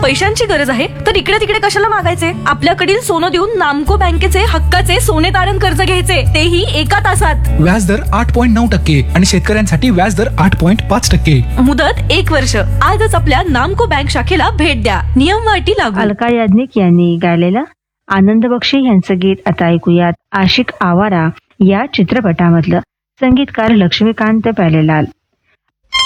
पैशांची गरज आहे तर इकडे तिकडे कशाला मागायचे? आपल्याकडील सोनं देऊन नामको बँकेचे हक्काचे सोने तारण कर्ज घ्यायचे, तेही एका तासात. व्याजदर 8.9% आणि शेतकऱ्यांसाठी व्याजदर 8.5%. मुदत 1 वर्ष. आजच आपल्या नामको बँक शाखेला भेट द्या. नियम व अटी लागू. अलका याज्ञिक यांनी गायलेलं आनंद बक्षी यांचं गीत आता ऐकूयात. आशिक आवारा या चित्रपटामधलं. संगीतकार लक्ष्मीकांत प्यालेलाल.